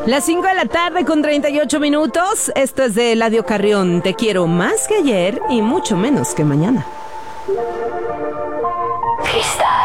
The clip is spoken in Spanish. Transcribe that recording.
Las 5 de la tarde con 38 minutos. Esto es de Eladio Carrión. Te quiero más que ayer y mucho menos que mañana. Cristal.